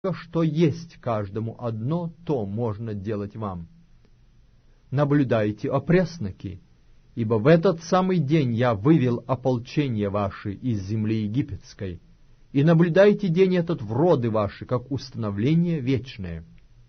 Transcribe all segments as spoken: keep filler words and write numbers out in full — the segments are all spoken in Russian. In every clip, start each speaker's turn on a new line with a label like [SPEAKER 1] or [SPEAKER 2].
[SPEAKER 1] что есть каждому одно, то можно делать вам. Наблюдайте о пресноке, ибо в этот самый день я вывел ополчение ваше из земли египетской, и наблюдайте день этот в роды ваши, как установление вечное.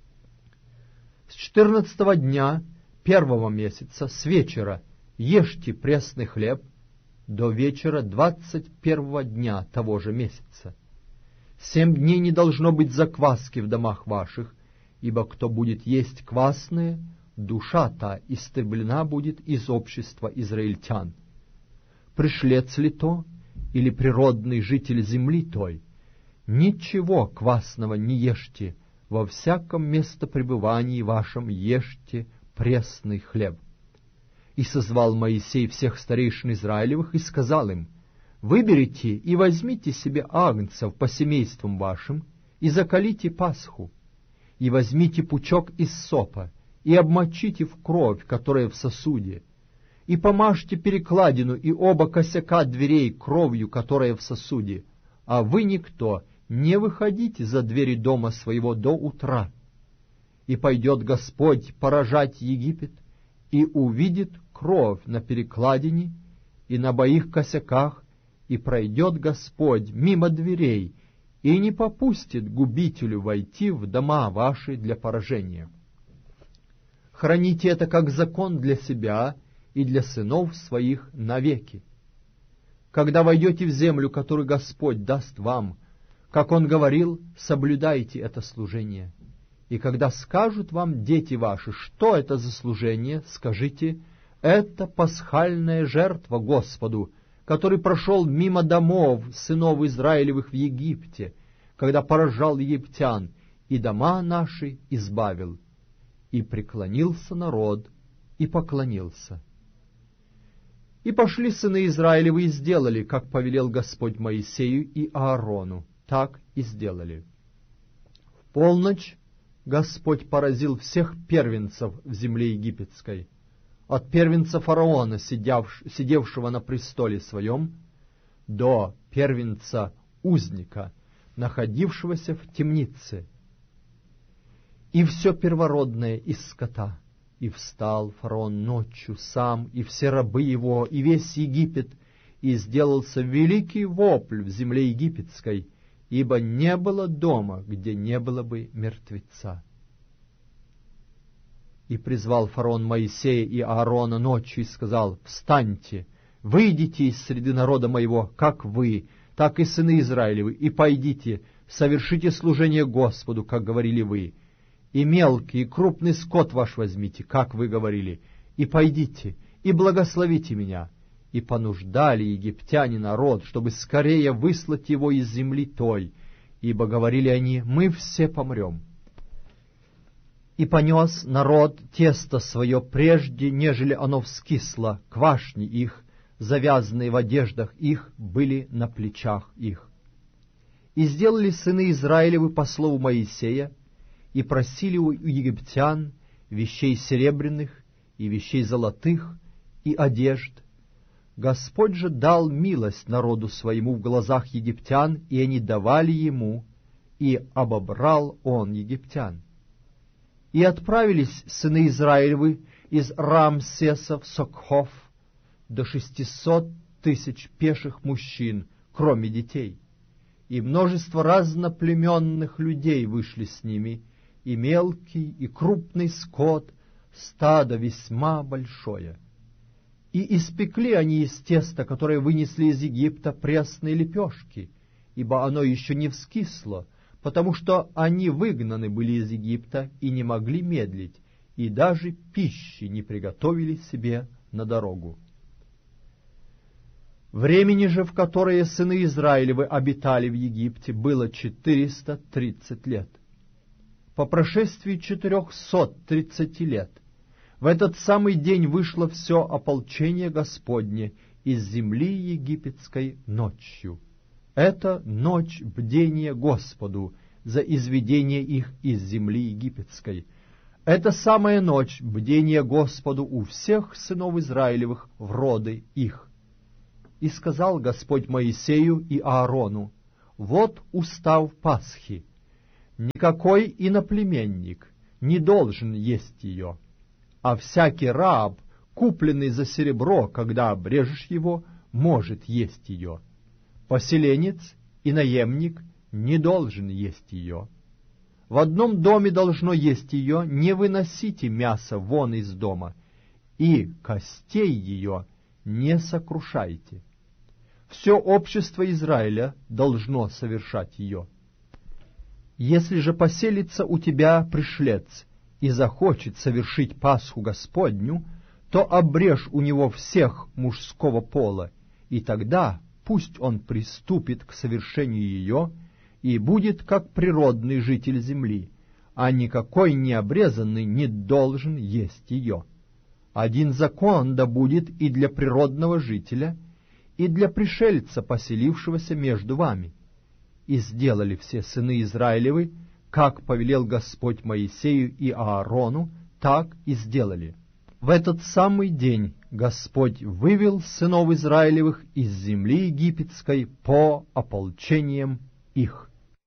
[SPEAKER 1] С четырнадцатого дня первого месяца с вечера ешьте пресный хлеб до вечера двадцать первого дня того же месяца. Семь дней не должно быть закваски в домах ваших, ибо кто будет есть квасное, душа та истреблена будет из общества израильтян. Пришлец ли то, или природный житель земли той, ничего квасного не ешьте, во всяком местопребывании вашем ешьте пресный хлеб. И созвал Моисей всех старейшин Израилевых и сказал им: выберите и возьмите себе агнцев по семействам вашим, и заколите Пасху, и возьмите пучок из сопа, и обмочите в кровь, которая в сосуде, и помажьте перекладину и оба косяка дверей кровью, которая в сосуде, а вы никто не выходите за двери дома своего до утра. И пойдет Господь поражать Египет, и увидит кровь на перекладине и на обоих косяках, и пройдет Господь мимо дверей, и не попустит губителю войти в дома ваши для поражения. Храните это как закон для себя и для сынов своих навеки. Когда войдете в землю, которую Господь даст вам, как Он говорил, соблюдайте это служение. И когда скажут вам дети ваши, что это за служение, скажите: это пасхальная жертва Господу, который прошел мимо домов сынов Израилевых в Египте, когда поражал египтян, и дома наши избавил. И преклонился народ, и поклонился. И пошли сыны Израилевы и сделали, как повелел Господь Моисею и Аарону, так и сделали. В полночь Господь поразил всех первенцев в земле египетской, от первенца фараона, сидевшего на престоле своем, до первенца узника, находившегося в темнице, и все первородное из скота. И встал фараон ночью сам, и все рабы его, и весь Египет, и сделался великий вопль в земле египетской, ибо не было дома, где не было бы мертвеца. И призвал фараон Моисея и Аарона ночью и сказал: встаньте, выйдите из среды народа моего, как вы, так и сыны Израилевы, и пойдите, совершите служение Господу, как говорили вы, и мелкий, и крупный скот ваш возьмите, как вы говорили, и пойдите, и благословите меня. И понуждали египтяне народ, чтобы скорее выслать его из земли той, ибо говорили они: мы все помрем. И понес народ тесто свое прежде, нежели оно вскисло, квашни их, завязанные в одеждах их, были на плечах их. И сделали сыны Израилевы по слову Моисея, и просили у египтян вещей серебряных и вещей золотых и одежд. Господь же дал милость народу своему в глазах египтян, и они давали ему, и обобрал он египтян. И отправились сыны Израилевы из Рамсеса в Сокхов до шестисот тысяч пеших мужчин, кроме детей, и множество разноплеменных людей вышли с ними, и мелкий, и крупный скот, стадо весьма большое. И испекли они из теста, которое вынесли из Египта, пресные лепешки, ибо оно еще не вскисло, потому что они выгнаны были из Египта и не могли медлить, и даже пищи не приготовили себе на дорогу. Времени же, в которое сыны Израилевы обитали в Египте, было четыреста тридцать лет. По прошествии четырехсот тридцати лет в этот самый день вышло все ополчение Господне из земли египетской ночью. Это ночь бдения Господу за изведение их из земли египетской. Это самая ночь бдения Господу у всех сынов Израилевых в роды их. И сказал Господь Моисею и Аарону: вот устав Пасхи. никакой иноплеменник не должен есть ее, а всякий раб, купленный за серебро, когда обрежешь его, может есть ее. Поселенец и наемник не должен есть ее. В одном доме должно есть ее, не выносите мясо вон из дома, и костей ее не сокрушайте. Все общество Израиля должно совершать ее. Если же поселится у тебя пришлец и захочет совершить Пасху Господню, то обрежь у него всех мужского пола, и тогда пусть он приступит к совершению ее и будет как природный житель земли, а никакой необрезанный не должен есть ее. Один закон да будет и для природного жителя, и для пришельца, поселившегося между вами. И сделали все сыны Израилевы, как повелел Господь Моисею и Аарону, так и сделали. В этот самый день Господь вывел сынов Израилевых из земли египетской по ополчениям их.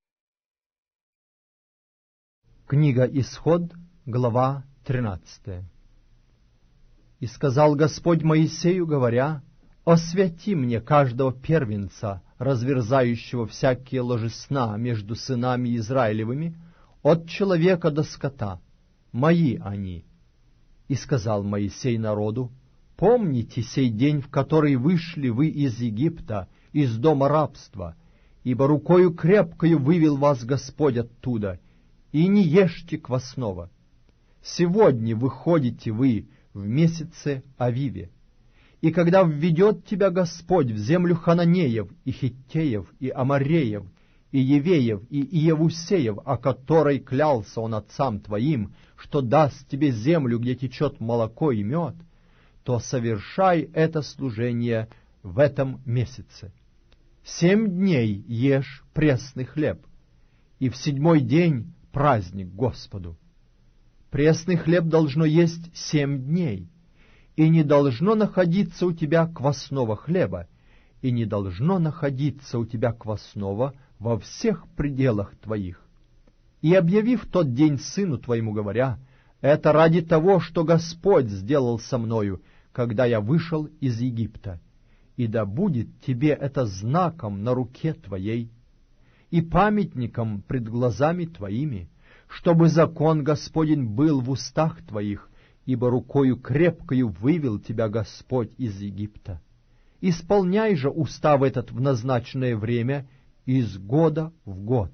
[SPEAKER 1] Книга Исход, глава тринадцатая. И сказал Господь Моисею, говоря: «Освяти мне каждого первенца, разверзающего всякие ложесна между сынами Израилевыми, от человека до скота, мои они». И сказал Моисей народу: «Помните сей день, в который вышли вы из Египта, из дома рабства, ибо рукою крепкою вывел вас Господь оттуда, и не ешьте квасного. Сегодня выходите вы в месяце Авиве. И когда введет тебя Господь в землю Хананеев, и Хиттеев, и Амореев, и Евеев, и Иевусеев, о которой клялся он отцам твоим, что даст тебе землю, где течет молоко и мед, то совершай это служение в этом месяце. Семь дней ешь пресный хлеб, и в седьмой день праздник Господу. Пресный хлеб должно есть семь дней, и не должно находиться у тебя квасного хлеба, и не должно находиться у тебя квасного во всех пределах твоих. И объявив тот день сыну твоему, говоря: это ради того, что Господь сделал со мною, когда я вышел из Египта, и да будет тебе это знаком на руке твоей и памятником пред глазами твоими, чтобы закон Господень был в устах твоих, ибо рукою крепкою вывел тебя Господь из Египта. Исполняй же устав этот в назначенное время из года в год.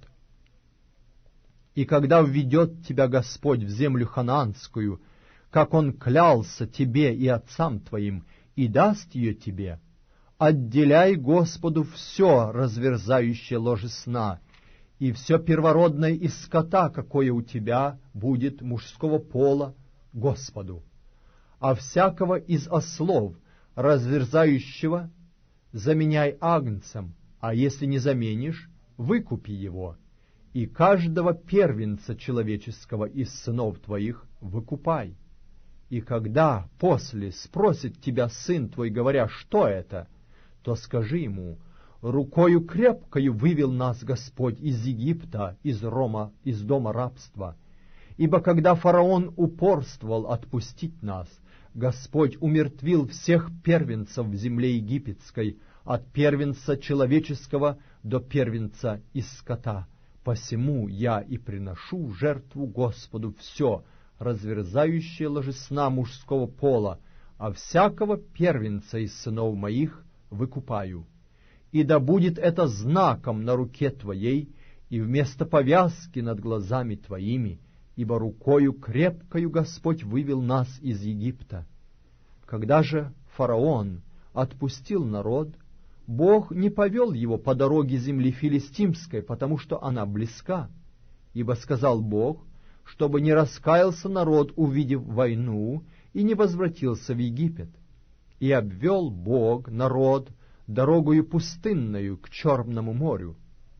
[SPEAKER 1] И когда введет тебя Господь в землю ханаанскую, как Он клялся тебе и отцам твоим, и даст ее тебе, отделяй Господу все разверзающее ложе сна, и все первородное из скота, какое у тебя будет мужского пола, Господу. А всякого из ослов, разверзающего, заменяй агнцем, а если не заменишь, выкупи его, и каждого первенца человеческого из сынов твоих выкупай. И когда после спросит тебя сын твой, говоря: что это, то скажи ему: рукою крепкою вывел нас Господь из Египта, из Рома, из дома рабства. Ибо когда фараон упорствовал отпустить нас, Господь умертвил всех первенцев в земле египетской, от первенца человеческого до первенца из скота. Посему я и приношу в жертву Господу все, разверзающее ложесна мужского пола, а всякого первенца из сынов моих выкупаю. И да будет это знаком на руке твоей и вместо повязки над глазами твоими, ибо рукою крепкою Господь вывел нас из Египта. Когда же фараон отпустил народ, Бог не повел его по дороге земли филистимской, потому что она близка. Ибо сказал Бог, чтобы не раскаялся народ, увидев войну, и не возвратился в Египет. И обвел Бог народ дорогою пустынною к Черному морю.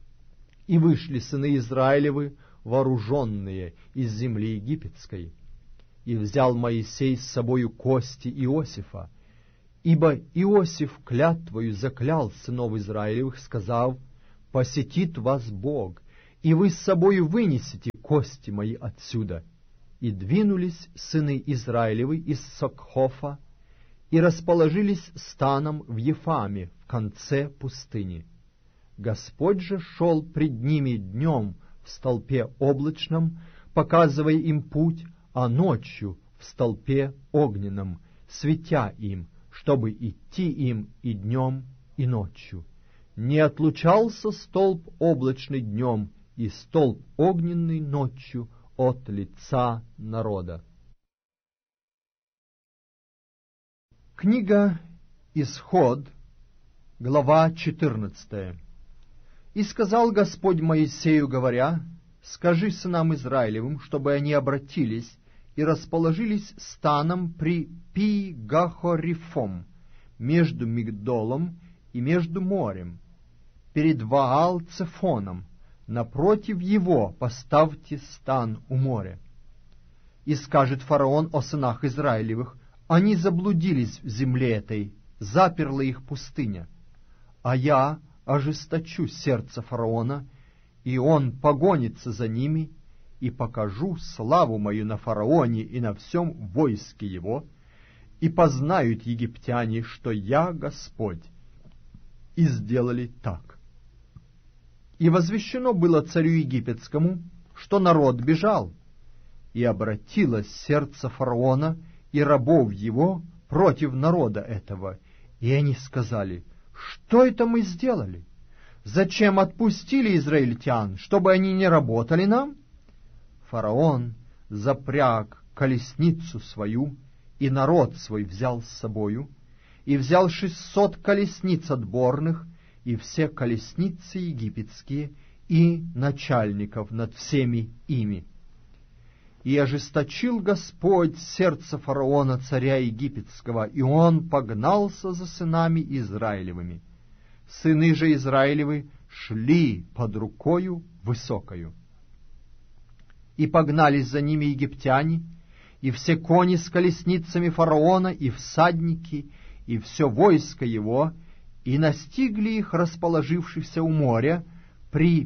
[SPEAKER 1] И вышли сыны Израилевы, вооруженные, из земли египетской. И взял Моисей с собою кости Иосифа, ибо Иосиф клятвою заклял сынов Израилевых, сказав: «Посетит вас Бог, и вы с собою вынесете кости мои отсюда». И двинулись сыны Израилевы из Сокхофа, и расположились станом в Ефаме, в конце пустыни. Господь же шел пред ними днем в столпе облачном, показывая им путь, а ночью в столпе огненном, светя им, чтобы идти им и днем, и ночью. Не отлучался столб облачный днем, и столб огненный ночью от лица народа. Книга Исход, глава четырнадцатая. «И сказал Господь Моисею, говоря: скажи сынам Израилевым, чтобы они обратились и расположились станом при Пи-Гахорифом, между Мигдолом и между морем, перед Ваал-Цефоном, напротив его поставьте стан у моря. И скажет фараон о сынах Израилевых: они заблудились в земле этой, заперла их пустыня. А я ожесточу сердце фараона, и он погонится за ними, и покажу славу мою на фараоне и на всем войске его, и познают египтяне, что я Господь». И сделали так. И возвещено было царю египетскому, что народ бежал, и обратилось сердце фараона и рабов его против народа этого, и они сказали: что это мы сделали? Зачем отпустили израильтян, чтобы они не работали нам? Фараон запряг колесницу свою, и народ свой взял с собою, и взял шестьсот колесниц отборных, и все колесницы египетские, и начальников над всеми ими. И ожесточил Господь сердце фараона, царя египетского, и он погнался за сынами Израилевыми. Сыны же Израилевы шли под рукою высокою. И погнались за ними египтяне, и все кони с колесницами фараона, и всадники, и все войско его, и настигли их, расположившихся у моря, при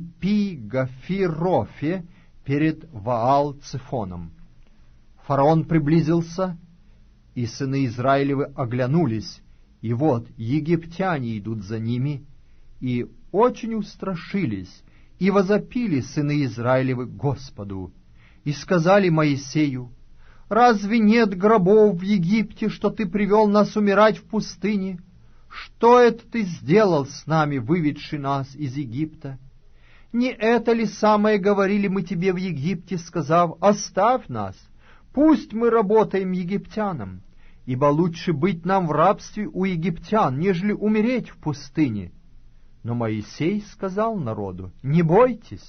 [SPEAKER 1] Пи-Гафирофе, перед Ваал-Цефоном. Фараон приблизился, и сыны Израилевы оглянулись, и вот египтяне идут за ними, и очень устрашились, и возопили сыны Израилевы Господу, и сказали Моисею: разве нет гробов в Египте, что ты привел нас умирать в пустыне? Что это ты сделал с нами, выведший нас из Египта? Не это ли самое говорили мы тебе в Египте, сказав: оставь нас, пусть мы работаем египтянам, ибо лучше быть нам в рабстве у египтян, нежели умереть в пустыне? Но Моисей сказал народу: не бойтесь,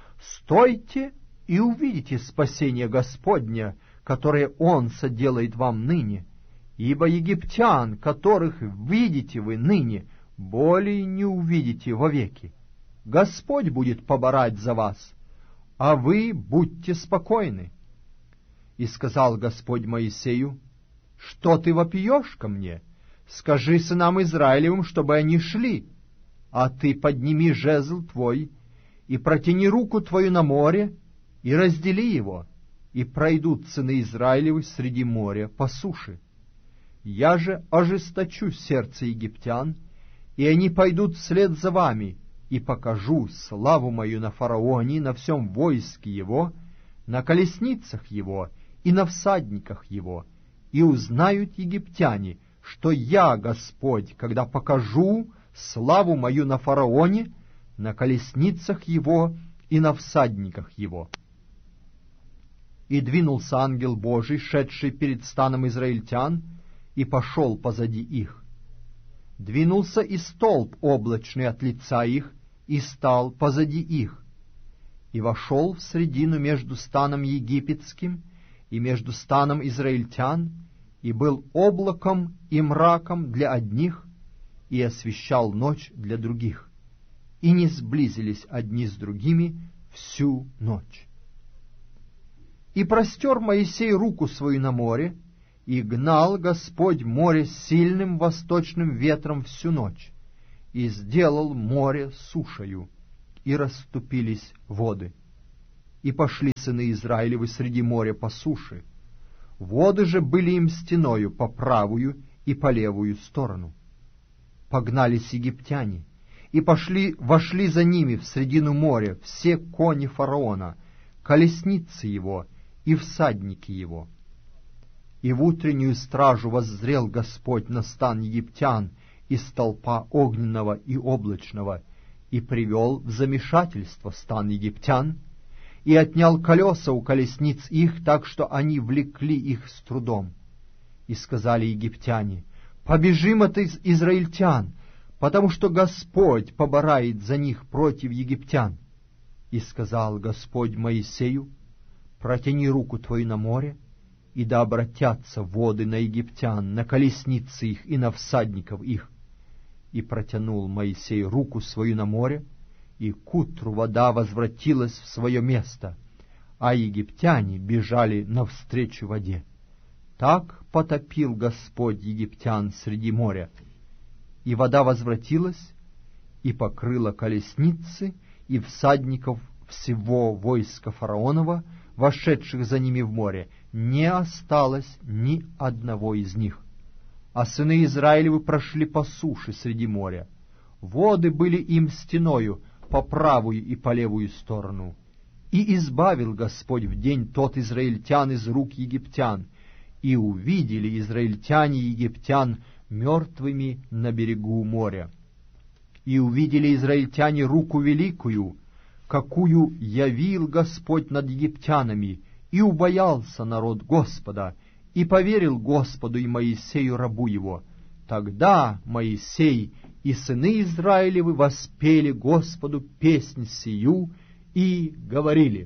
[SPEAKER 1] стойте и увидите спасение Господня, которое Он соделает вам ныне, ибо египтян, которых видите вы ныне, более не увидите вовеки. Господь будет поборать за вас, а вы будьте спокойны. И сказал Господь Моисею: что ты вопиешь ко мне? Скажи сынам Израилевым, чтобы они шли, а ты подними жезл твой, и протяни руку твою на море, и раздели его, и пройдут сыны Израилевы среди моря по суше. Я же ожесточу сердце египтян, и они пойдут вслед за вами, и покажу славу мою на фараоне, на всем войске его, на колесницах его и на всадниках его, и узнают египтяне, что я Господь, когда покажу славу мою на фараоне, на колесницах его и на всадниках его». И двинулся ангел Божий, шедший перед станом израильтян, и пошел позади их. Двинулся и столб облачный от лица их, и стал позади их, и вошел в средину между станом египетским и между станом израильтян, и был облаком и мраком для одних, и освещал ночь для других, и не сблизились одни с другими всю ночь. И простер Моисей руку свою на море, и гнал Господь море сильным восточным ветром всю ночь, и сделал море сушею, и расступились воды. И пошли сыны Израилевы среди моря по суше. Воды же были им стеною по правую и по левую сторону. Погнались египтяне, и пошли, вошли за ними в средину моря все кони фараона, колесницы его и всадники его. И в утреннюю стражу воззрел Господь на стан египтян из столпа огненного и облачного, и привел в замешательство стан египтян, и отнял колеса у колесниц их, так что они влекли их с трудом. И сказали египтяне: «Побежим от из израильтян, потому что Господь поборает за них против египтян». И сказал Господь Моисею: «Протяни руку твою на море, и да обратятся воды на египтян, на колесницы их и на всадников их». И протянул Моисей руку свою на море, и к утру вода возвратилась в свое место, а египтяне бежали навстречу воде. Так потопил Господь египтян среди моря. И вода возвратилась и покрыла колесницы и всадников всего войска фараонова, вошедших за ними в море. Не осталось ни одного из них. А сыны Израилевы прошли по суше среди моря. Воды были им стеною по правую и по левую сторону. И избавил Господь в день тот израильтян из рук египтян, и увидели израильтяне египтян мертвыми на берегу моря. И увидели израильтяне руку великую, какую явил Господь над египтянами, и убоялся народ Господа, и поверил Господу и Моисею рабу его. Тогда Моисей и сыны Израилевы воспели Господу песнь сию и говорили.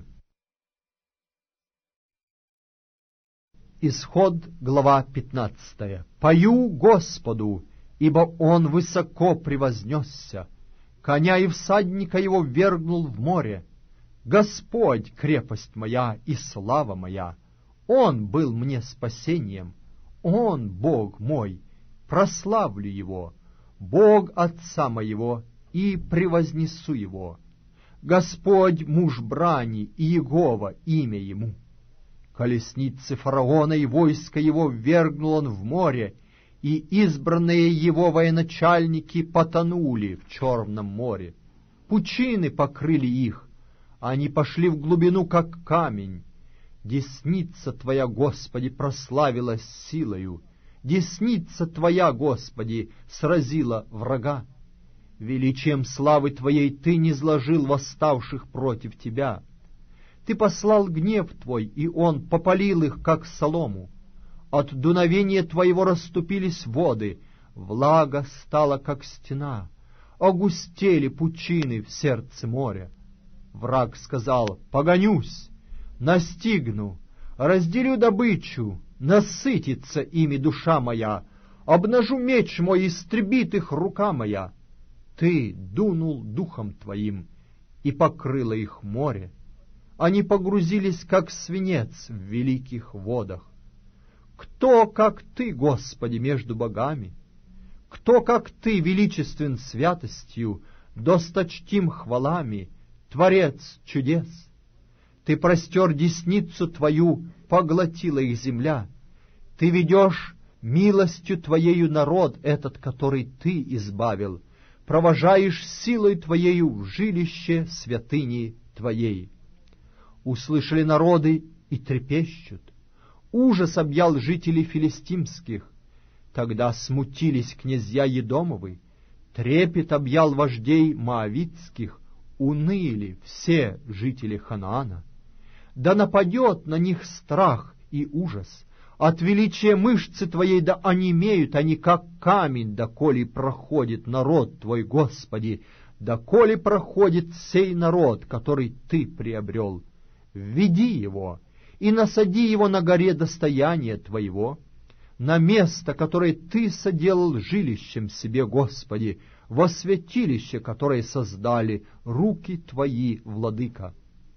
[SPEAKER 1] Исход, глава пятнадцатая. «Пою Господу, ибо Он высоко превознесся, коня и всадника его ввергнул в море. Господь, крепость моя и слава моя, Он был мне спасением, Он, Бог мой, прославлю Его, Бог Отца моего, и превознесу Его. Господь муж брани, и Егова имя Ему. Колесницы фараона и войско его ввергнул он в море, и избранные его военачальники потонули в Черном море. Пучины покрыли их, они пошли в глубину, как камень. Десница Твоя, Господи, прославилась силою, десница Твоя, Господи, сразила врага. Величием славы Твоей Ты низложил восставших против Тебя. Ты послал гнев Твой, и он попалил их, как солому. От дуновения Твоего расступились воды, влага стала, как стена, огустели пучины в сердце моря. Враг сказал: «Погонюсь, настигну, разделю добычу, насытится ими душа моя, обнажу меч мой, истребит их рука моя». Ты дунул духом Твоим, и покрыло их море. Они погрузились, как свинец в великих водах. Кто, как Ты, Господи, между богами? Кто, как Ты, величествен святостью, досточтим хвалами, Творец чудес? Ты простер десницу Твою, поглотила их земля. Ты ведешь милостью Твоею народ этот, который Ты избавил, провожаешь силой Твоею в жилище святыни Твоей. Услышали народы и трепещут. Ужас объял жителей филистимских. Тогда смутились князья Едомовы. Трепет объял вождей моавитских. Уныли все жители Ханаана. Да нападет на них страх и ужас. От величия мышцы Твоей да онемеют они, как камень, доколе проходит народ Твой, Господи, доколе проходит сей народ, который Ты приобрел. Введи его и насади его на горе достояния Твоего, на место, которое Ты соделал жилищем себе, Господи, во святилище, которое создали руки Твои, Владыка.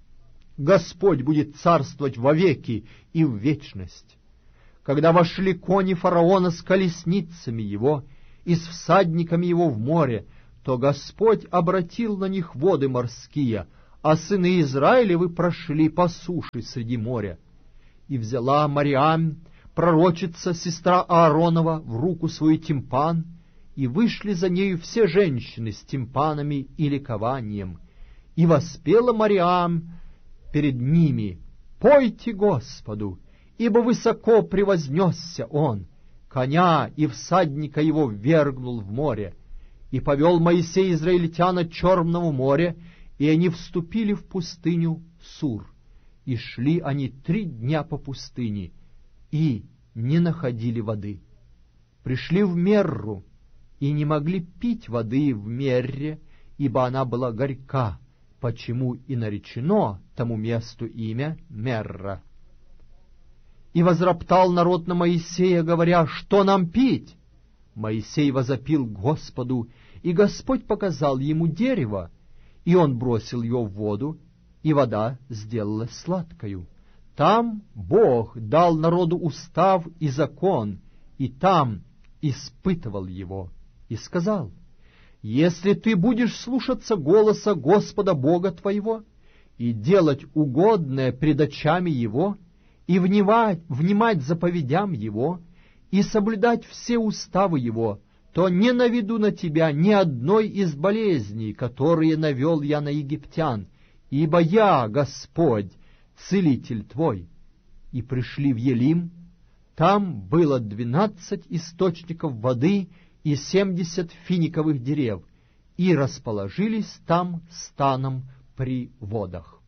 [SPEAKER 1] Господь будет царствовать вовеки и в вечность. Когда вошли кони фараона с колесницами его и с всадниками его в море, то Господь обратил на них воды морские, а сыны Израилевы прошли по суше среди моря. И взяла Мариам, пророчица, сестра Ааронова, в руку свой тимпан, и вышли за нею все женщины с тимпанами и ликованием. И воспела Мариам перед ними: «Пойте Господу, ибо высоко превознесся Он, коня и всадника его ввергнул в море. И повел Моисей израильтян от Черного моря, и они вступили в пустыню Сур. И шли они три дня по пустыне, и не находили воды. Пришли в Мерру, и не могли пить воды в Мерре, ибо она была горька, почему и наречено тому месту имя Мерра. И возроптал народ на Моисея, говоря: что нам пить? Моисей возопил Господу, и Господь показал ему дерево, и он бросил его в воду, и вода сделалась сладкою. Там Бог дал народу устав и закон, и там испытывал его, и сказал: если ты будешь слушаться голоса Господа Бога твоего и делать угодное пред очами Его, и внимать, внимать заповедям Его, и соблюдать все уставы Его, то не наведу на тебя ни одной из болезней, которые навел я на египтян, ибо я, Господь, целитель твой». И пришли в Елим, там было двенадцать источников воды и семьдесят финиковых дерев, и расположились там станом при водах.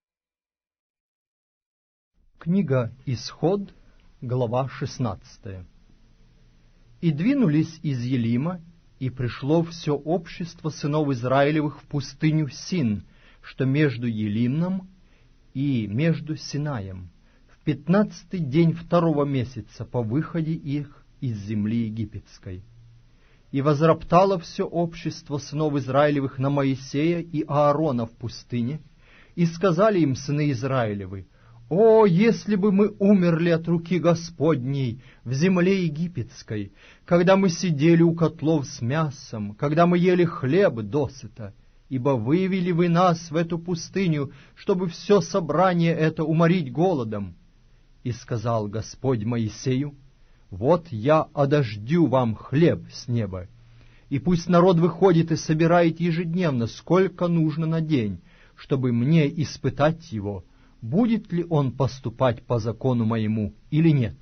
[SPEAKER 1] Книга Исход, глава шестнадцатая. «И двинулись из Елима, и пришло все общество сынов Израилевых в пустыню Син, что между Елимном и между Синаем, в пятнадцатый день второго месяца по выходе их из земли египетской. И возроптало все общество сынов Израилевых на Моисея и Аарона в пустыне, и сказали им сыны Израилевы: «О, если бы мы умерли от руки Господней в земле египетской, когда мы сидели у котлов с мясом, когда мы ели хлеб досыта, ибо вывели вы нас в эту пустыню, чтобы все собрание это уморить голодом». И сказал Господь Моисею: «Вот я одождю вам хлеб с неба, и пусть народ выходит и собирает ежедневно, сколько нужно на день, чтобы мне испытать его, будет ли он поступать по закону моему или нет.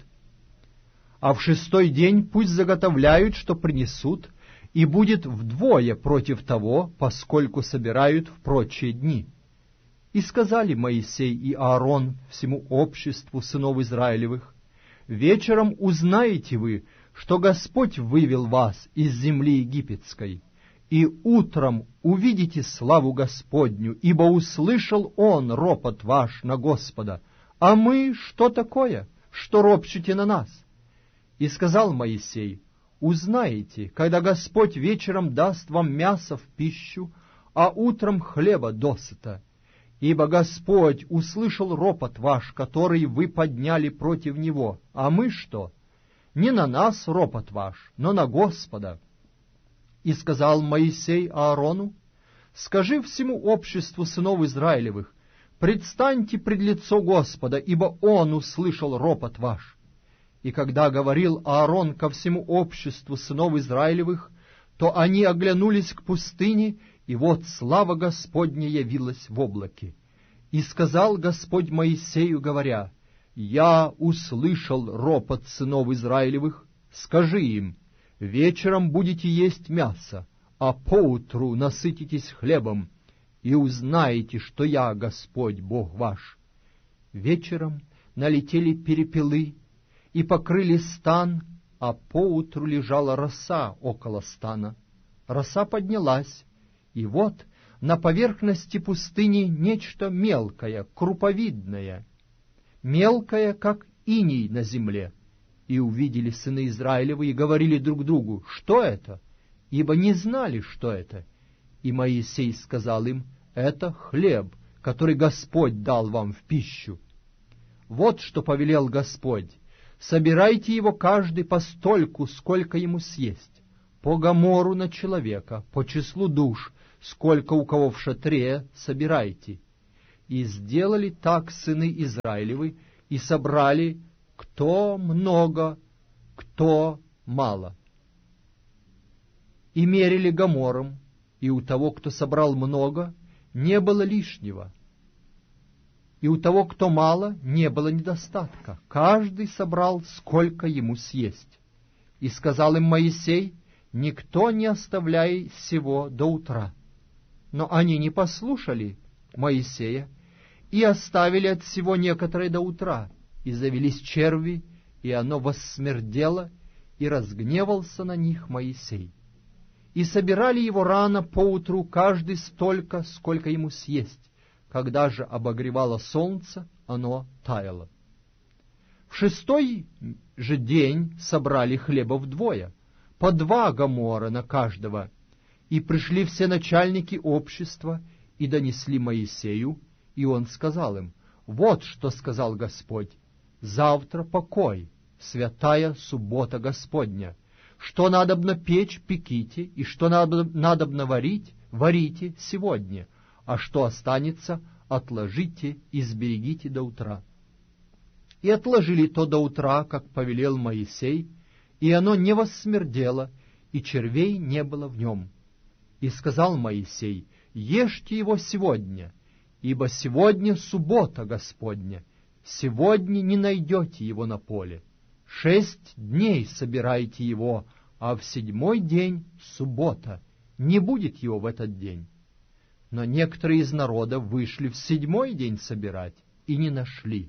[SPEAKER 1] А в шестой день пусть заготовляют, что принесут, и будет вдвое против того, поскольку собирают в прочие дни». И сказали Моисей и Аарон всему обществу сынов Израилевых: «Вечером узнаете вы, что Господь вывел вас из земли египетской, и утром увидите славу Господню, ибо услышал Он ропот ваш на Господа. А мы что такое, что ропщите на нас?» И сказал Моисей: «Узнаете, когда Господь вечером даст вам мясо в пищу, а утром хлеба досыта. Ибо Господь услышал ропот ваш, который вы подняли против Него. А мы что? Не на нас ропот ваш, но на Господа». И сказал Моисей Аарону: «Скажи всему обществу сынов Израилевых: предстаньте пред лицо Господа, ибо Он услышал ропот ваш». И когда говорил Аарон ко всему обществу сынов Израилевых, то они оглянулись к пустыне, и вот слава Господня явилась в облаке. И сказал Господь Моисею, говоря: «Я услышал ропот сынов Израилевых, скажи им: вечером будете есть мясо, а поутру насытитесь хлебом, и узнаете, что я Господь Бог ваш». Вечером налетели перепелы и покрыли стан, а поутру лежала роса около стана. Роса поднялась, и вот на поверхности пустыни нечто мелкое, круповидное, мелкое, как иней на земле. И увидели сыны Израилевы и говорили друг другу: «Что это?» Ибо не знали, что это. И Моисей сказал им: «Это хлеб, который Господь дал вам в пищу. Вот что повелел Господь: собирайте его каждый постольку, сколько ему съесть, по гамору на человека, по числу душ, сколько у кого в шатре, собирайте. И сделали так сыны Израилевы, и собрали кто много, кто мало. И мерили гамором, и у того, кто собрал много, не было лишнего, и у того, кто мало, не было недостатка. Каждый собрал, сколько ему съесть. И сказал им Моисей: никто не оставляй сего до утра. Но они не послушали Моисея и оставили от всего некоторое до утра, и завелись черви, и оно воссмердело, и разгневался на них Моисей. И собирали его рано поутру, каждый столько, сколько ему съесть. Когда же обогревало солнце, оно таяло. В шестой же день собрали хлеба вдвое, по два гамора на каждого, и пришли все начальники общества и донесли Моисею, и он сказал им: вот что сказал Господь: завтра покой, святая суббота Господня. Что надобно печь, пеките, и что надобно варить, варите сегодня, а что останется, отложите и сберегите до утра. И отложили то до утра, как повелел Моисей, и оно не воссмердело, и червей не было в нем. И сказал Моисей: ешьте его сегодня, ибо сегодня суббота Господня, сегодня не найдете его на поле. Шесть дней собирайте его, а в седьмой день суббота, не будет его в этот день. Но некоторые из народа вышли в седьмой день собирать и не нашли.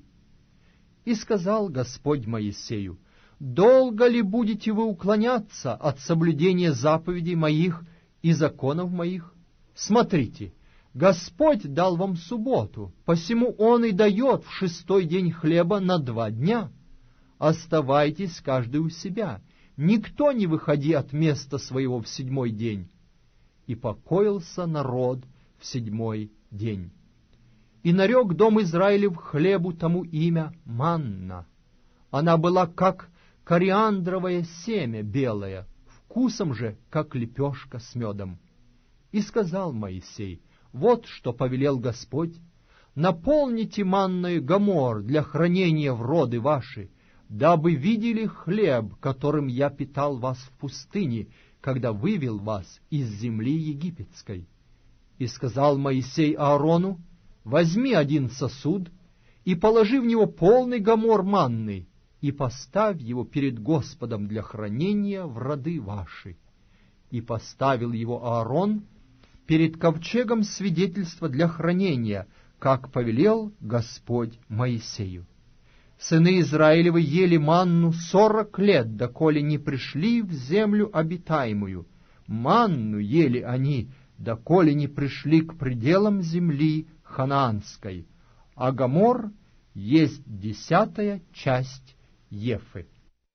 [SPEAKER 1] И сказал Господь Моисею: долго ли будете вы уклоняться от соблюдения заповедей моих и законов моих? Смотрите, Господь дал вам субботу, посему Он и дает в шестой день хлеба на два дня. Оставайтесь каждый у себя, никто не выходи от места своего в седьмой день. И покоился народ в седьмой день. И нарек дом Израилев хлебу тому имя манна. Она была как кориандровое семя белое, вкусом же, как лепешка с медом. И сказал Моисей: вот что повелел Господь: наполните манною гамор для хранения в роды ваши, дабы видели хлеб, которым я питал вас в пустыне, когда вывел вас из земли египетской. И сказал Моисей Аарону: возьми один сосуд и положи в него полный гамор манны, и поставь его перед Господом для хранения в роды ваши. И поставил его Аарон перед ковчегом свидетельства для хранения, как повелел Господь Моисею. Сыны Израилевы ели манну сорок лет, доколе не пришли в землю обитаемую. Манну ели они, доколе не пришли к пределам земли ханаанской. А гамор есть десятая часть ефы.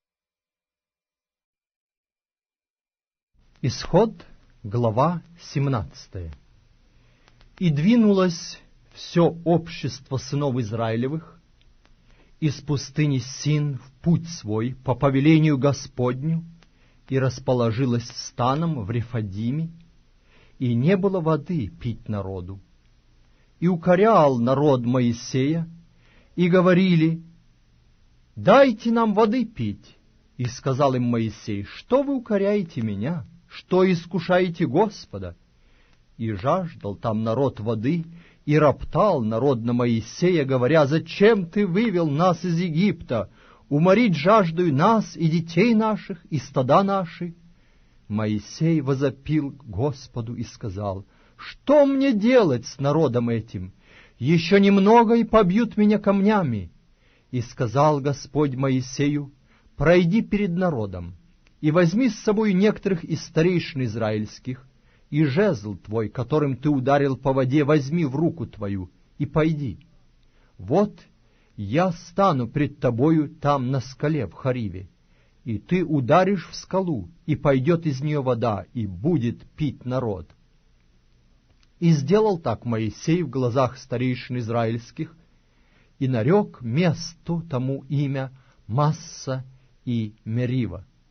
[SPEAKER 1] Исход, глава семнадцатая. И двинулось все общество сынов Израилевых из пустыни Син в путь свой по повелению Господню, и расположилось станом в Рефадиме, и не было воды пить народу. И укорял народ Моисея, и говорили: дайте нам воды пить. И сказал им Моисей: что вы укоряете меня, что искушаете Господа? И жаждал там народ воды, и роптал народ на Моисея, говоря: зачем ты вывел нас из Египта, уморить жаждою нас и детей наших, и стада наши? Моисей возопил к Господу и сказал: что мне делать с народом этим? Еще немного, и побьют меня камнями. И сказал Господь Моисею: пройди перед народом, и возьми с собой некоторых из старейшин израильских, и жезл твой, которым ты ударил по воде, возьми в руку твою, и пойди. Вот я стану пред тобою там на скале в Хариве, и ты ударишь в скалу, и пойдет из нее вода, и будет пить народ. И сделал так Моисей в глазах старейшин израильских, и нарек месту тому имя Масса и Мерива.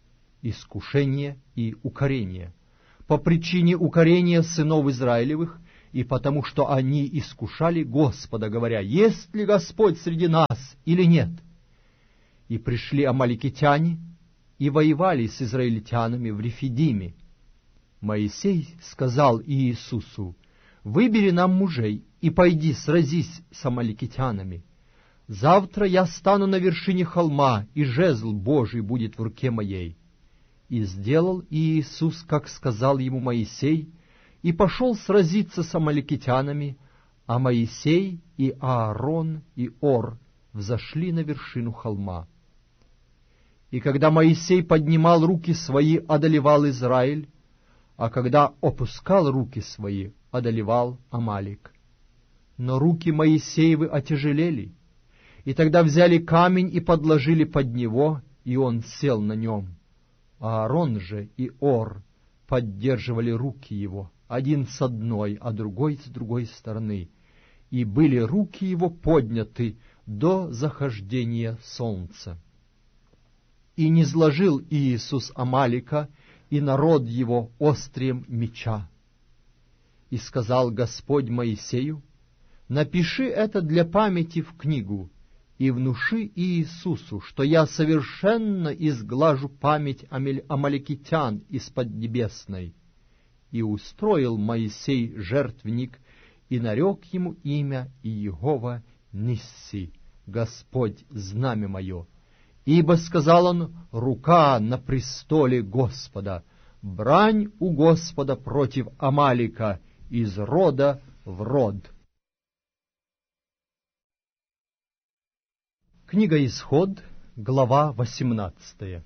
[SPEAKER 1] искушение и укорение. По причине укорения сынов Израилевых, и потому что они искушали Господа, говоря: «Есть ли Господь среди нас или нет?» И пришли амаликитяне и воевали с израильтянами в Рефидиме. Моисей сказал Иисусу: «Выбери нам мужей и пойди сразись с амаликитянами. Завтра я стану на вершине холма, и жезл Божий будет в руке моей». И сделал Иисус, как сказал ему Моисей, и пошел сразиться с амаликитянами, а Моисей и Аарон и Ор взошли на вершину холма. И когда Моисей поднимал руки свои, одолевал Израиль, а когда опускал руки свои, одолевал Амалик. Но руки Моисеевы отяжелели, и тогда взяли камень и подложили под него, и он сел на нем. Аарон же и Ор поддерживали руки его, один с одной, а другой с другой стороны, и были руки его подняты до захождения солнца. И низложил Иисус Амалика и народ его острием меча. И сказал Господь Моисею: «Напиши это для памяти в книгу, и внуши Иисусу, что я совершенно изглажу память амаликитян из-под небесной». И устроил Моисей жертвенник, и нарек ему имя Иегова Нисси, Господь знамя мое. Ибо, сказал он, рука на престоле Господа, брань у Господа против Амалика из рода в род. Книга Исход, глава восемнадцатая.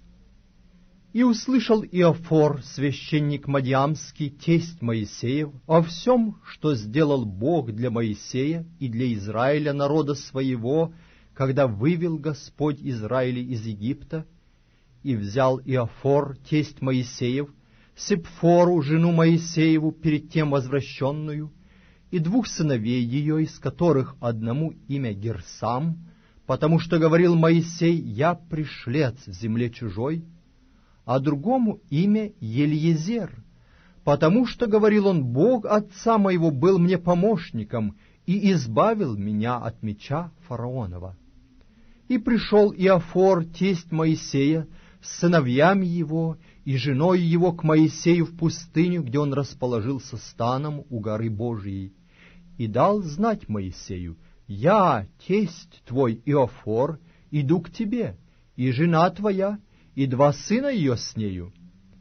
[SPEAKER 1] «И услышал Иофор, священник Мадиамский, тесть Моисеев, о всем, что сделал Бог для Моисея и для Израиля, народа своего, когда вывел Господь Израиля из Египта. И взял Иофор, тесть Моисеев, Сепфору, жену Моисееву, перед тем возвращенную, и двух сыновей ее, из которых одному имя Герсам, потому что говорил Моисей: «Я пришлец в земле чужой», а другому имя Елиезер, потому что, говорил он, «Бог отца моего был мне помощником и избавил меня от меча фараонова». И пришел Иофор, тесть Моисея, с сыновьями его и женой его к Моисею в пустыню, где он расположился станом у горы Божией, и дал знать Моисею: «Я, тесть твой Иофор, иду к тебе, и жена твоя, и два сына ее с нею».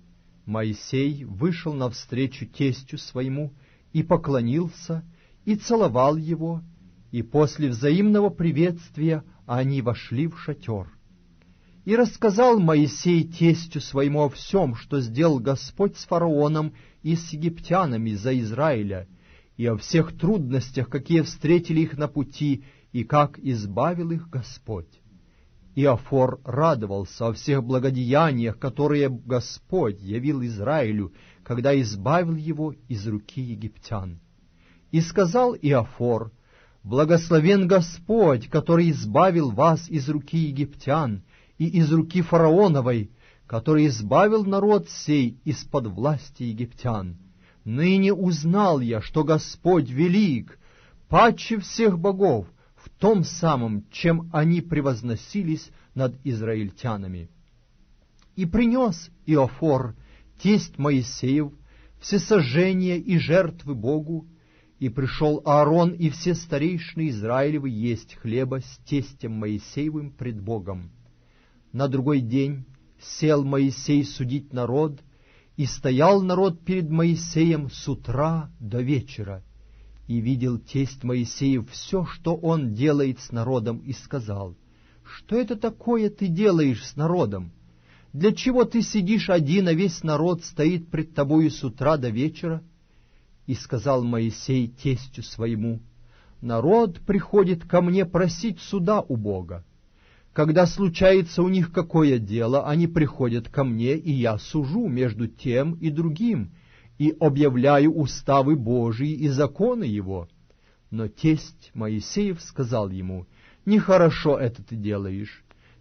[SPEAKER 1] Моисей вышел навстречу тестю своему, и поклонился, и целовал его, и после взаимного приветствия они вошли в шатер. И рассказал Моисей тестю своему о всем, что сделал Господь с фараоном и с египтянами за Израиля, и о всех трудностях, какие встретили их на пути, и как избавил их Господь. Иофор радовался о всех благодеяниях, которые Господь явил Израилю, когда избавил его из руки египтян. И сказал Иофор: «Благословен Господь, который избавил вас из руки египтян и из руки фараоновой, который избавил народ сей из-под власти египтян. Ныне узнал я, что Господь велик, паче всех богов, в том самом, чем они превозносились над израильтянами». И принес Иофор, тесть Моисеев, всесожжения и жертвы Богу, и пришел Аарон и все старейшины Израилевы есть хлеба с тестем Моисеевым пред Богом. На другой день сел Моисей судить народ, и стоял народ перед Моисеем с утра до вечера. И видел тесть Моисеев все, что он делает с народом, и сказал: «Что это такое ты делаешь с народом? Для чего ты сидишь один, а весь народ стоит пред тобою с утра до вечера?» И сказал Моисей тестю своему: «Народ приходит ко мне просить суда у Бога. Когда случается у них какое дело, они приходят ко мне, и я сужу между тем и другим, и объявляю уставы Божии и законы его». Но тесть Моисеев сказал ему: «Нехорошо это ты делаешь.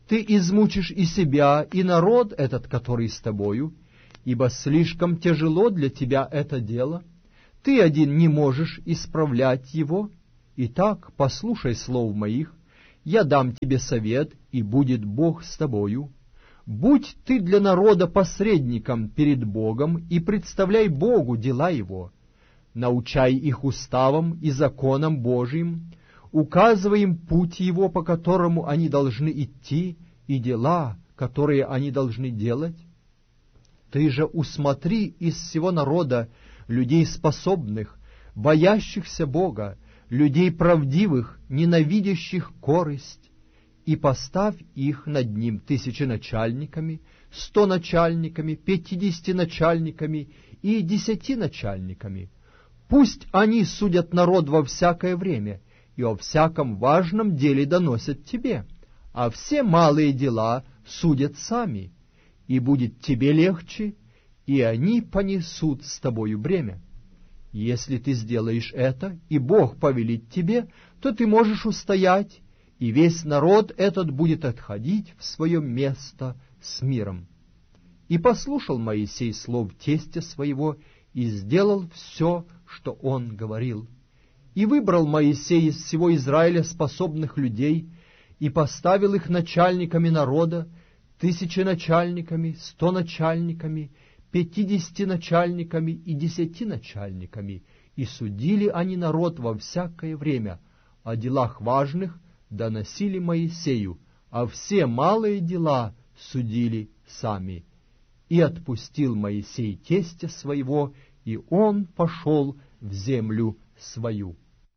[SPEAKER 1] ты измучишь и себя, и народ этот, который с тобою, ибо слишком тяжело для тебя это дело. Ты один не можешь исправлять его. Итак, послушай слов моих, я дам тебе совет, и будет Бог с тобою. Будь ты для народа посредником перед Богом, и представляй Богу дела его. Научай их уставам и законам Божиим, указывай им путь его, по которому они должны идти, и дела, которые они должны делать. Ты же усмотри из всего народа людей способных, боящихся Бога, людей правдивых, ненавидящих корость, и поставь их над ним тысяченачальниками, стоначальниками, пятидесятиначальниками и десятиначальниками. Пусть они судят народ во всякое время и о всяком важном деле доносят тебе, а все малые дела судят сами, и будет тебе легче, и они понесут с тобою бремя. Если ты сделаешь это, и Бог повелит тебе, то ты можешь устоять, и весь народ этот будет отходить в свое место с миром. И послушал Моисей слов тестя своего, и сделал все, что он говорил. И выбрал Моисей из всего Израиля способных людей, и поставил их начальниками народа, тысяченачальниками, стоначальниками, пятидесятиначальниками и десятиначальниками, и судили они народ во всякое время, о делах важных доносили Моисею, а все малые дела судили сами. И отпустил Моисей тестя своего, и он пошел в землю свою.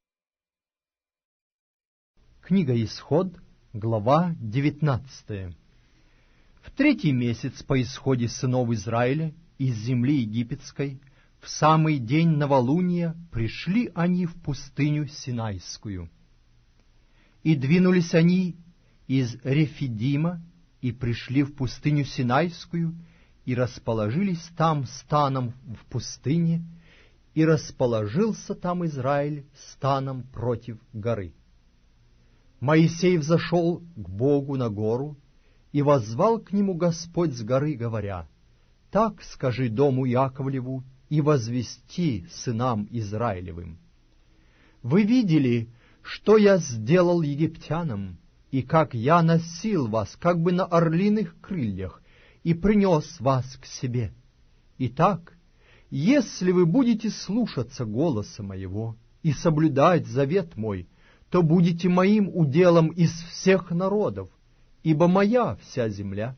[SPEAKER 1] Книга Исход, глава девятнадцатая. В третий месяц по исходе сынов Израиля из земли египетской, в самый день новолуния пришли они в пустыню Синайскую. И двинулись они из Рефидима, и пришли в пустыню Синайскую, и расположились там станом в пустыне, и расположился там Израиль станом против горы. Моисей взошел к Богу на гору, и воззвал к нему Господь с горы, говоря: «Так скажи дому Яковлеву и возвести сынам Израилевым. Вы видели, что я сделал египтянам, и как я носил вас, как бы на орлиных крыльях, и принес вас к себе. Итак, если вы будете слушаться голоса моего и соблюдать завет мой, то будете моим уделом из всех народов, ибо моя вся земля.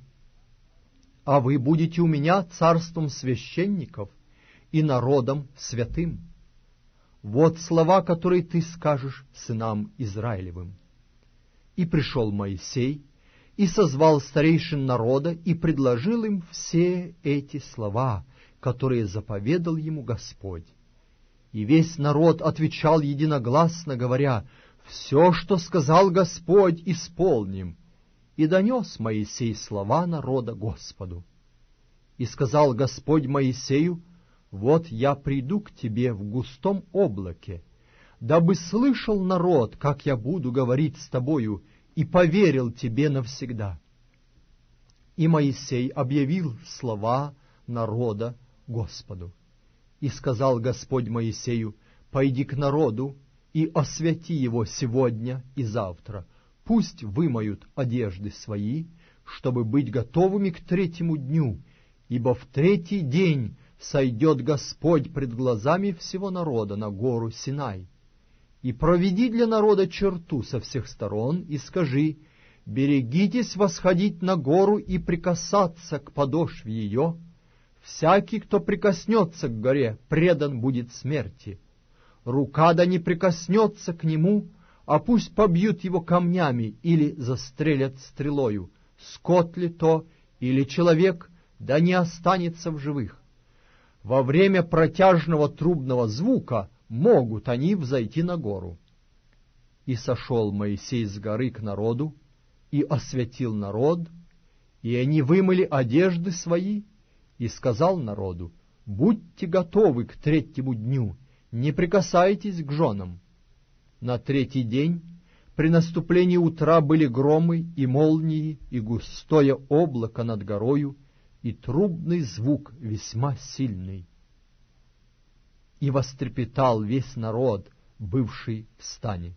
[SPEAKER 1] А вы будете у меня царством священников и народом святым. Вот слова, которые ты скажешь сынам Израилевым». И пришел Моисей, и созвал старейшин народа, и предложил им все эти слова, которые заповедал ему Господь. И весь народ отвечал единогласно, говоря: «Все, что сказал Господь, исполним». И донес Моисей слова народа Господу. И сказал Господь Моисею: «Вот я приду к тебе в густом облаке, дабы слышал народ, как я буду говорить с тобою, и поверил тебе навсегда». И Моисей объявил слова народа Господу. И сказал Господь Моисею: «Пойди к народу и освяти его сегодня и завтра. Пусть вымоют одежды свои, чтобы быть готовыми к третьему дню, ибо в третий день сойдет Господь пред глазами всего народа на гору Синай. И проведи для народа черту со всех сторон, и скажи: берегитесь восходить на гору и прикасаться к подошве ее. Всякий, кто прикоснется к горе, предан будет смерти. Рука да не прикоснется к нему, а пусть побьют его камнями или застрелят стрелою. Скот ли то или человек, да не останется в живых. Во время протяжного трубного звука могут они взойти на гору». И сошел Моисей с горы к народу, и освятил народ, и они вымыли одежды свои, и сказал народу: «Будьте готовы к третьему дню, не прикасайтесь к женам. На третий день При наступлении утра были громы и молнии, и густое облако над горою, и трубный звук весьма сильный. И вострепетал весь народ, бывший в стане.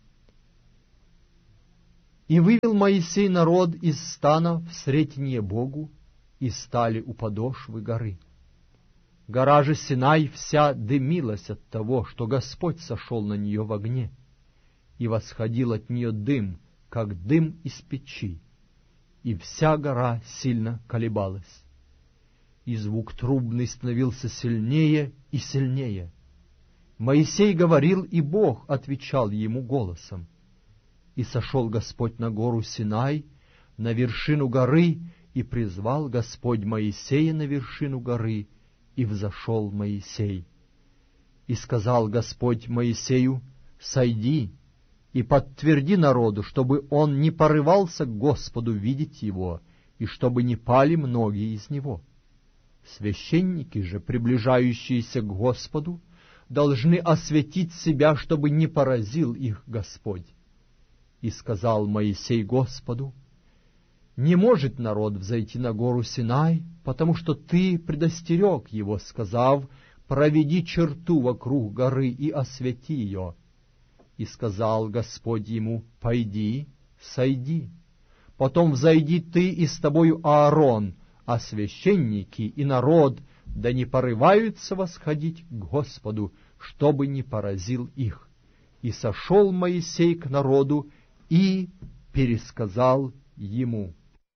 [SPEAKER 1] И вывел Моисей народ из стана в сретение Богу, и стали у подошвы горы. Гора же Синай вся дымилась от того, что Господь сошел на нее в огне, и восходил от нее дым, как дым из печи, и вся гора сильно колебалась. И звук трубный становился сильнее и сильнее. Моисей говорил, и Бог отвечал ему голосом. И сошел Господь на гору Синай, на вершину горы, и призвал Господь Моисея на вершину горы, и взошел Моисей. И сказал Господь Моисею: «Сойди и подтверди народу, чтобы он не порывался к Господу видеть его, и чтобы не пали многие из него. Священники же, приближающиеся к Господу, должны осветить себя, чтобы не поразил их Господь». И сказал Моисей Господу: «Не может народ взойти на гору Синай, потому что ты предостерег его, сказав: проведи черту вокруг горы и освети ее. И сказал Господь ему: пойди, сойди. Потом взойди ты и с тобою Аарон, а священники и народ да не порываются восходить к Господу, чтобы не поразил их». И сошел Моисей к народу и пересказал ему.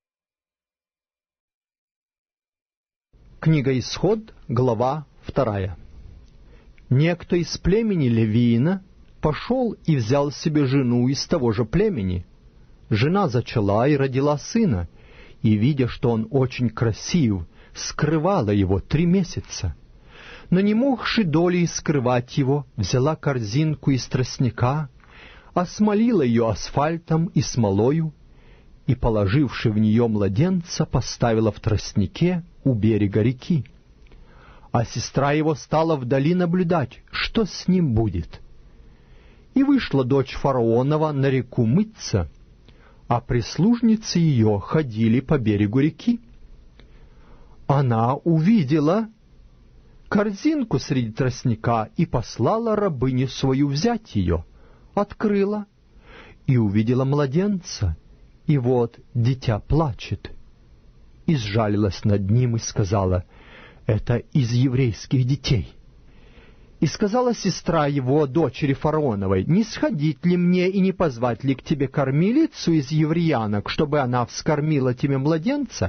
[SPEAKER 1] Книга Исход, глава вторая. Некто из племени Левиина пошел и взял себе жену из того же племени. Жена зачала и родила сына, и, видя, что он очень красив, скрывала его три месяца. Но не могши долей скрывать его, взяла корзинку из тростника, осмолила ее асфальтом и смолою, и, положивши в нее младенца, поставила в тростнике у берега реки. А сестра его стала вдали наблюдать, что с ним будет. И вышла дочь фараонова на реку мыться, а прислужницы ее ходили по берегу реки. Она увидела корзинку среди тростника и послала рабыню свою взять ее, открыла и увидела младенца, и вот дитя плачет. И сжалилась над ним и сказала: «Это из еврейских детей». И сказала сестра его, дочери фараоновой: «Не сходить ли мне и не позвать ли к тебе кормилицу из евреянок, чтобы она вскормила тебе младенца?»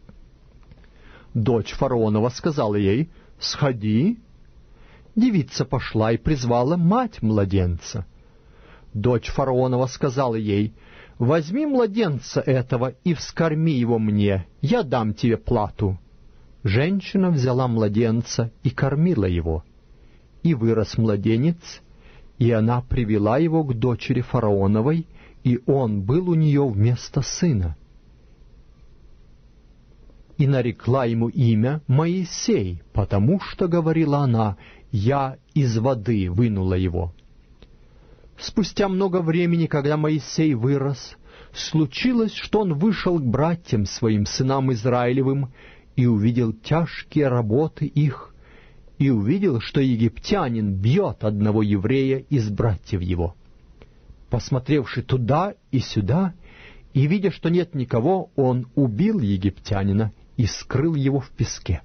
[SPEAKER 1] Дочь фараонова сказала ей: «Сходи». Девица пошла и призвала мать младенца. Дочь фараонова сказала ей: «Возьми младенца этого и вскорми его мне, я дам тебе плату». Женщина взяла младенца и кормила его. И вырос младенец, и она привела его к дочери фараоновой, и он был у нее вместо сына. И нарекла ему имя Моисей, потому что, говорила она, «Я из воды вынула его». Спустя много времени, когда Моисей вырос, случилось, что он вышел к братьям своим, сынам Израилевым, и увидел тяжкие работы их, и увидел, что египтянин бьет одного еврея из братьев его. Посмотревши туда и сюда, и видя, что нет никого, он убил египтянина и скрыл его в песке.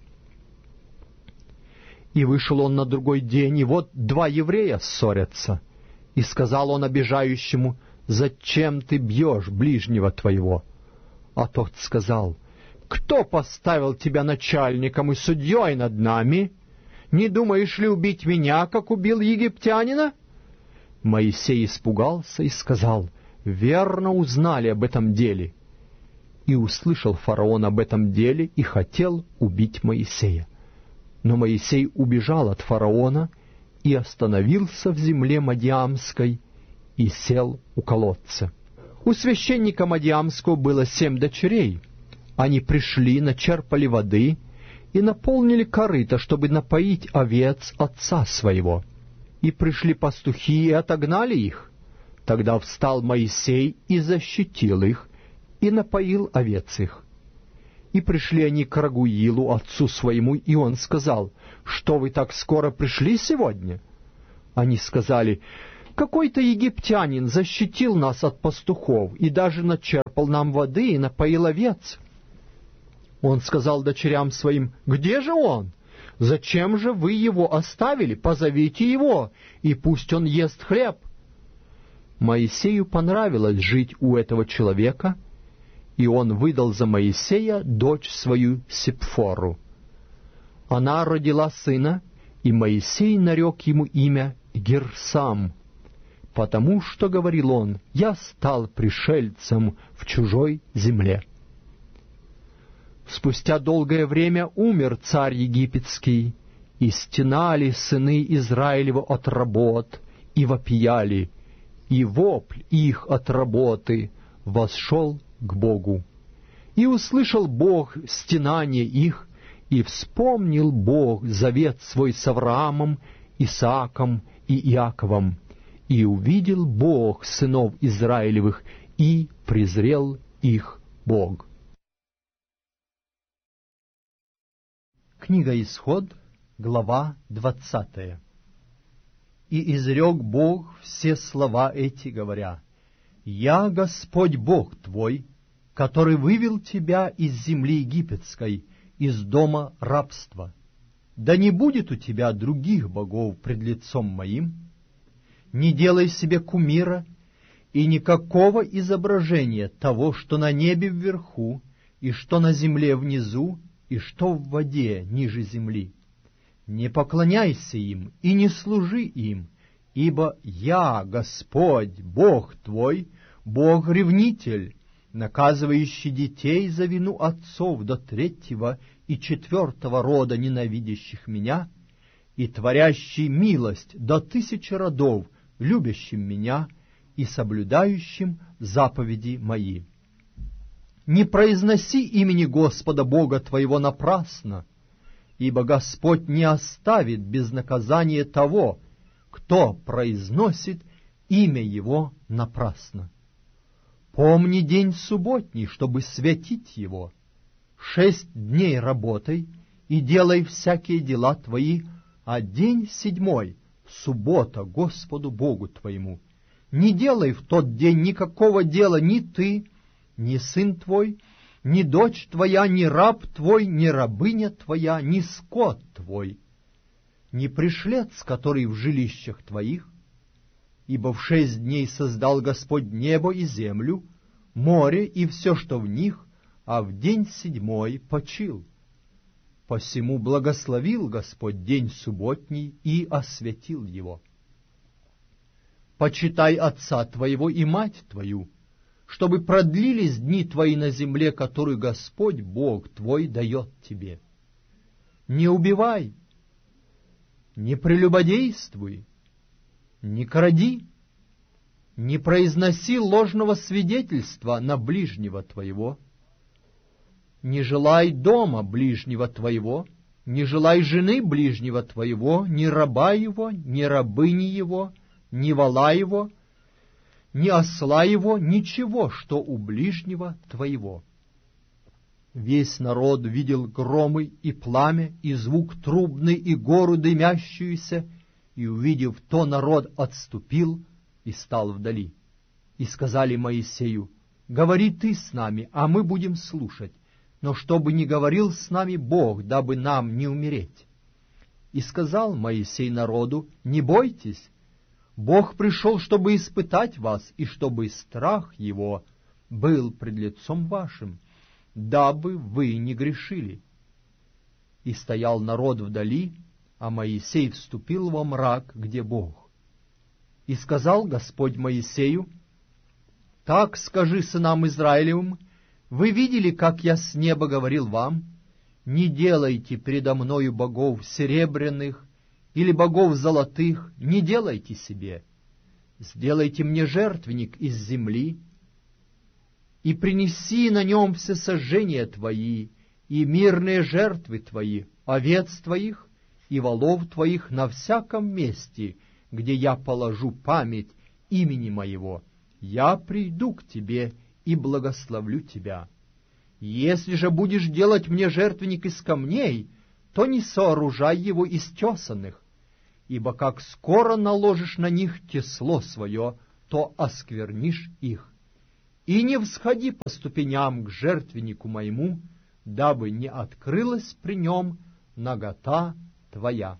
[SPEAKER 1] И вышел он на другой день, и вот два еврея ссорятся. И сказал он обижающему: «Зачем ты бьешь ближнего твоего?» А тот сказал: «Кто поставил тебя начальником и судьей над нами? Не думаешь ли убить меня, как убил египтянина?» Моисей испугался и сказал: «Верно узнали об этом деле». И услышал фараон об этом деле и хотел убить Моисея. Но Моисей убежал от фараона и остановился в земле Мадиамской и сел у колодца. У священника Мадиамского было семь дочерей. Они пришли, начерпали воды и наполнили корыто, чтобы напоить овец отца своего. И пришли пастухи и отогнали их. Тогда встал Моисей и защитил их, и напоил овец их. И пришли они к Рагуилу, отцу своему, и он сказал: «Что вы так скоро пришли сегодня?» Они сказали: «Какой-то египтянин защитил нас от пастухов, и даже начерпал нам воды и напоил овец». Он сказал дочерям своим: «Где же он? Зачем же вы его оставили? Позовите его, и пусть он ест хлеб». Моисею понравилось жить у этого человека, и он выдал за Моисея дочь свою Сипфору. Она родила сына, и Моисей нарек ему имя Герсам, потому что, говорил он, «Я стал пришельцем в чужой земле». Спустя долгое время умер царь египетский, и стенали сыны Израилева от работ, и вопияли, и вопль их от работы восшел к Богу. И услышал Бог стенание их, и вспомнил Бог завет свой с Авраамом, Исааком и Иаковом, и увидел Бог сынов Израилевых, и презрел их Бог. Книга Исход, глава двадцатая. «И изрек Бог все слова эти, говоря: «Я Господь Бог твой, который вывел тебя из земли египетской, из дома рабства. Да не будет у тебя других богов пред лицом моим. Не делай себе кумира и никакого изображения того, что на небе вверху, и что на земле внизу, и что в воде ниже земли. Не поклоняйся им и не служи им, ибо я, Господь, Бог твой, Бог-ревнитель, наказывающий детей за вину отцов до третьего и четвертого рода ненавидящих меня, и творящий милость до тысячи родов, любящим меня и соблюдающим заповеди мои. Не произноси имени Господа Бога твоего напрасно, ибо Господь не оставит без наказания того, кто произносит имя Его напрасно. Помни день субботний, чтобы святить его. Шесть дней работай и делай всякие дела твои, а день седьмой — суббота Господу Богу твоему. Не делай в тот день никакого дела ни ты, ни сын твой, ни дочь твоя, ни раб твой, ни рабыня твоя, ни скот твой, ни пришлец, который в жилищах твоих. Ибо в шесть дней создал Господь небо и землю, море и все, что в них, а в день седьмой почил. Посему благословил Господь день субботний и освятил его. Почитай отца твоего и мать твою, чтобы продлились дни твои на земле, которую Господь Бог твой дает тебе. Не убивай, не прелюбодействуй, не кради, не произноси ложного свидетельства на ближнего твоего, не желай дома ближнего твоего, не желай жены ближнего твоего, ни раба его, ни рабыни его, ни вола его, ни осла его, ничего, что у ближнего твоего». Весь народ видел громы и пламя, и звук трубный, и гору дымящуюся, и, увидев то, народ отступил и стал вдали. И сказали Моисею: «Говори ты с нами, а мы будем слушать, но чтобы не говорил с нами Бог, дабы нам не умереть». И сказал Моисей народу: «Не бойтесь, Бог пришел, чтобы испытать вас, и чтобы страх Его был пред лицом вашим, дабы вы не грешили». И стоял народ вдали, а Моисей вступил во мрак, где Бог. И сказал Господь Моисею: «Так скажи сынам Израилевым: вы видели, как я с неба говорил вам? Не делайте предо мною богов серебряных или богов золотых, не делайте себе. Сделайте мне жертвенник из земли, и принеси на нем все сожжения твои, и мирные жертвы твои, овец твоих и волов твоих на всяком месте, где я положу память имени моего, я приду к тебе и благословлю тебя. Если же будешь делать мне жертвенник из камней, то не сооружай его из тесанных, ибо как скоро наложишь на них тесло свое, то осквернишь их. И не всходи по ступеням к жертвеннику моему, дабы не открылась при нем нагота твоя».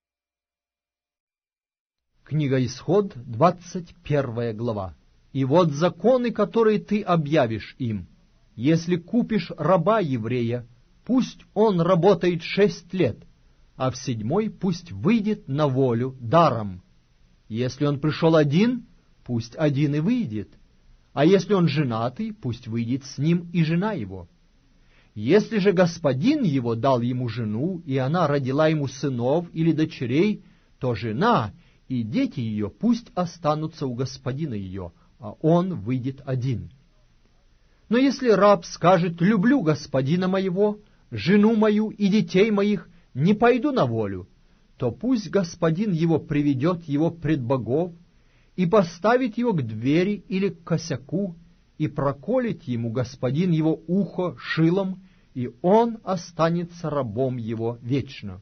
[SPEAKER 1] Книга Исход, двадцать первая глава. «И вот законы, которые ты объявишь им. Если купишь раба еврея, пусть он работает шесть лет, а в седьмой пусть выйдет на волю даром. Если он пришел один, пусть один и выйдет, а если он женатый, пусть выйдет с ним и жена его. Если же господин его дал ему жену, и она родила ему сынов или дочерей, то жена и дети ее пусть останутся у господина ее, а он выйдет один. Но если раб скажет: люблю господина моего, жену мою и детей моих, не пойду на волю, то пусть господин его приведет его пред богов и поставит его к двери или к косяку, и проколет ему господин его ухо шилом, и он останется рабом его вечно.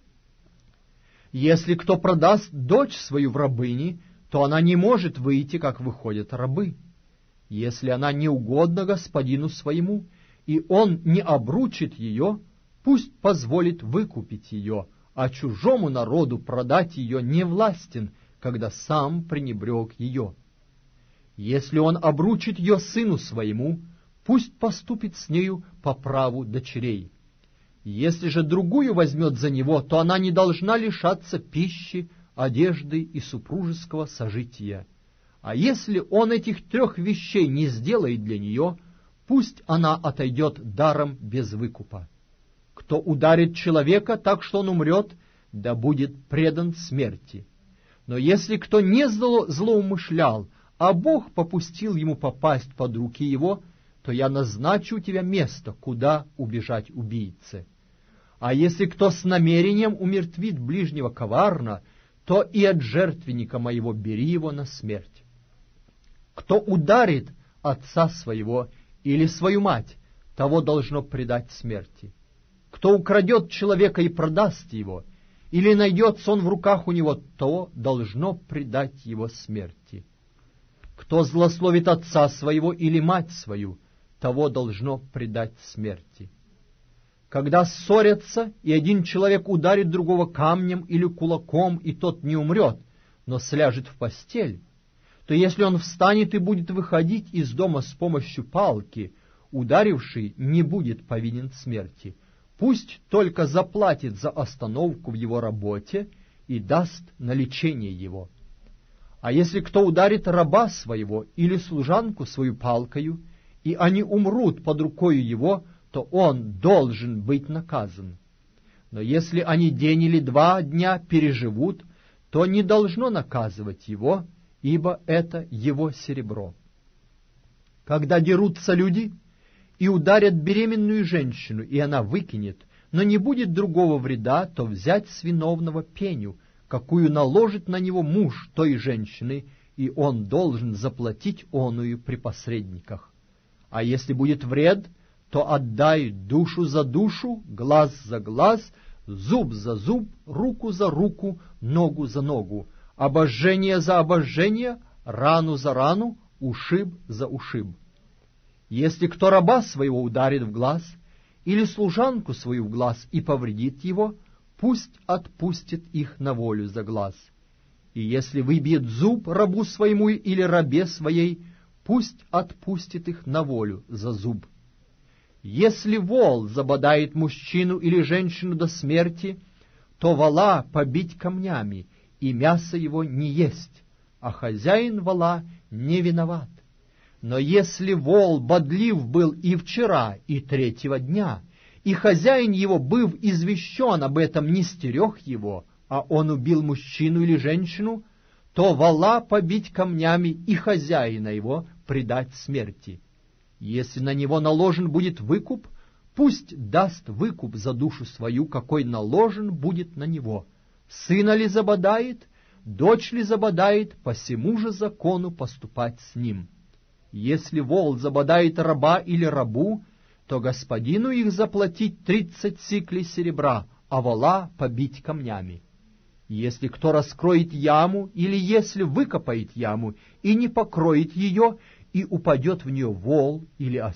[SPEAKER 1] Если кто продаст дочь свою в рабыни, то она не может выйти, как выходят рабы. Если она не угодна господину своему, и он не обручит ее, пусть позволит выкупить ее, а чужому народу продать ее не властен, когда сам пренебрег ее. Если он обручит ее сыну своему, пусть поступит с нею по праву дочерей. Если же другую возьмет за него, то она не должна лишаться пищи, одежды и супружеского сожития. А если он этих трех вещей не сделает для нее, пусть она отойдет даром без выкупа. Кто ударит человека так, что он умрет, да будет предан смерти. Но если кто не зло, злоумышлял, а Бог попустил ему попасть под руки его, то я назначу у тебя место, куда убежать убийце. А если кто с намерением умертвит ближнего коварно, то и от жертвенника моего бери его на смерть. Кто ударит отца своего или свою мать, того должно предать смерти. Кто украдет человека и продаст его, или найдется он в руках у него, то должно предать его смерти. Кто злословит отца своего или мать свою, того должно предать смерти. Когда ссорятся, и один человек ударит другого камнем или кулаком, и тот не умрет, но сляжет в постель, то если он встанет и будет выходить из дома с помощью палки, ударивший не будет повинен смерти. Пусть только заплатит за остановку в его работе и даст на лечение его. А если кто ударит раба своего или служанку свою палкою, и они умрут под рукою его, то он должен быть наказан. Но если они день или два дня переживут, то не должно наказывать его, ибо это его серебро. Когда дерутся люди и ударят беременную женщину, и она выкинет, но не будет другого вреда, то взять с виновного пеню, какую наложит на него муж той женщины, и он должен заплатить оную при посредниках. А если будет вред, то отдай душу за душу, глаз за глаз, зуб за зуб, руку за руку, ногу за ногу, обожжение за обожжение, рану за рану, ушиб за ушиб. Если кто раба своего ударит в глаз, или служанку свою в глаз и повредит его, пусть отпустит их на волю за глаз. И если выбьет зуб рабу своему или рабе своей, пусть отпустит их на волю за зуб. Если вол забодает мужчину или женщину до смерти, то вола побить камнями, и мясо его не есть, а хозяин вола не виноват. Но если вол бодлив был и вчера, и третьего дня, и хозяин его, быв извещен об этом, не стерег его, а он убил мужчину или женщину, то вола побить камнями и хозяина его предать смерти. Если на него наложен будет выкуп, пусть даст выкуп за душу свою, какой наложен будет на него. Сына ли забодает, дочь ли забодает, по сему же закону поступать с ним. Если вол забодает раба или рабу, то господину их заплатить тридцать сиклей серебра, а вола побить камнями. Если кто раскроет яму, или если выкопает яму и не покроет ее, и упадет в нее вол или